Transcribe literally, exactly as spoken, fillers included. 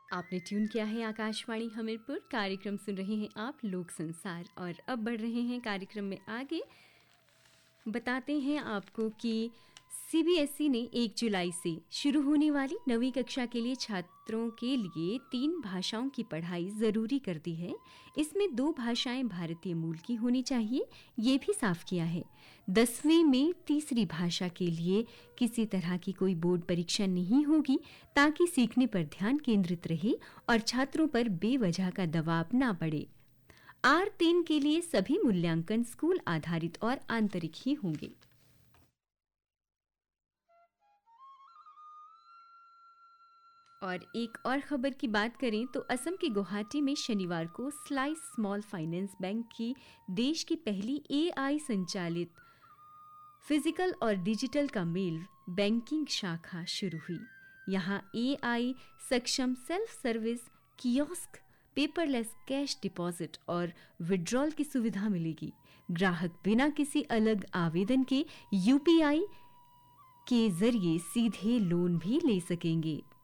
आपने ट्यून किया है आकाशवाणी हमीरपुर। कार्यक्रम सुन रहे हैं आप लोक संसार और अब बढ़ रहे हैं कार्यक्रम में आगे। बताते हैं आपको कि सीबीएसई ने एक जुलाई से शुरू होने वाली नवीं कक्षा के लिए छात्रों के लिए तीन भाषाओं की पढ़ाई ज़रूरी कर दी है। इसमें दो भाषाएं भारतीय मूल की होनी चाहिए, ये भी साफ किया है। दसवीं में तीसरी भाषा के लिए किसी तरह की कोई बोर्ड परीक्षा नहीं होगी, ताकि सीखने पर ध्यान केंद्रित रहे और छात्रों पर बेवजह का दबाव ना पड़े। आर तीन के लिए सभी मूल्यांकन स्कूल आधारित और आंतरिक ही होंगे। और एक और खबर की बात करें तो असम के गुवाहाटी में शनिवार को स्लाइस स्मॉल फाइनेंस बैंक की देश की पहली एआई संचालित फिजिकल और डिजिटल का मेल बैंकिंग शाखा शुरू हुई। यहाँ एआई सक्षम self service kiosk, paperless cash deposit और विड्रॉल की सुविधा मिलेगी। ग्राहक बिना किसी अलग आवेदन के यूपीआई के जरिए सीधे लोन भी ले सकेंगे।